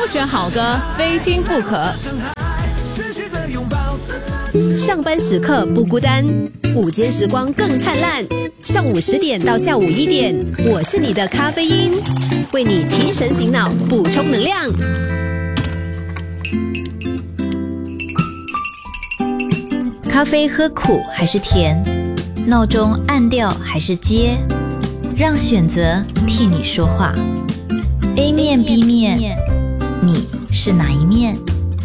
挑选好歌，非听不可。上班时刻不孤单，午间时光更灿烂。上午10点到下午1点，我是你的咖啡因，为你提神醒脑，补充能量。 咖啡喝苦还是甜？闹钟按掉还是接？让选择替你说话。A 面 B 面，你是哪一面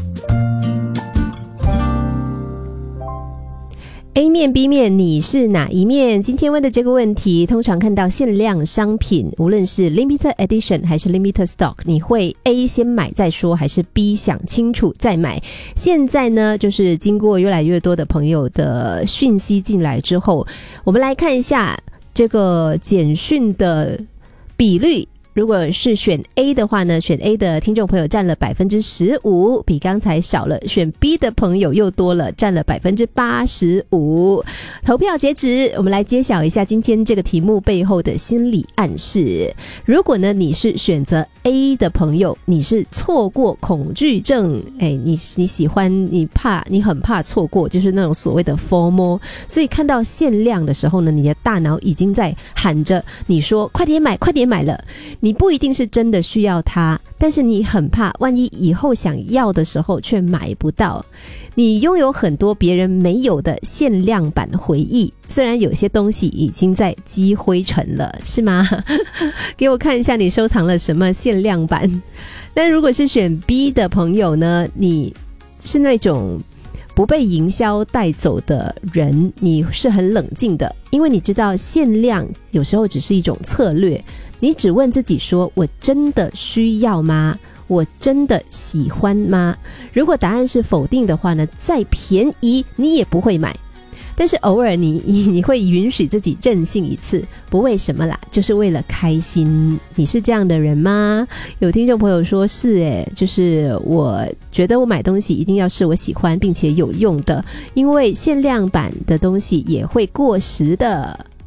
？A 面 B 面，你是哪一面？今天问的这个问题，通常看到限量商品，无论是 limited edition 还是 limited stock， 你会 A 先买再说，还是 B 想清楚再买？现在呢，就是经过越来越多的朋友的讯息进来之后，我们来看一下这个简讯的比率。如果是选 A 的话呢，选 A 的听众朋友占了 15%， 比刚才少了。选 B 的朋友又多了，占了 85%。 投票截止，我们来揭晓一下今天这个题目背后的心理暗示。如果呢你是选择 A 的朋友，你是错过恐惧症，你喜欢，你很怕错过，就是那种所谓的 FOMO， 所以看到限量的时候呢，你的大脑已经在喊着你说快点买快点买了。你不一定是真的需要它，但是你很怕万一以后想要的时候却买不到。你拥有很多别人没有的限量版回忆，虽然有些东西已经在积灰尘了，是吗？给我看一下你收藏了什么限量版。但如果是选 B 的朋友呢，你是那种不被营销带走的人，你是很冷静的，因为你知道限量有时候只是一种策略。你只问自己说，我真的需要吗？我真的喜欢吗？如果答案是否定的话呢，再便宜你也不会买。但是偶尔你会允许自己任性一次，不为什么啦，就是为了开心。你是这样的人吗？有听众朋友说是就是我觉得我买东西一定要是我喜欢并且有用的，因为限量版的东西也会过时的。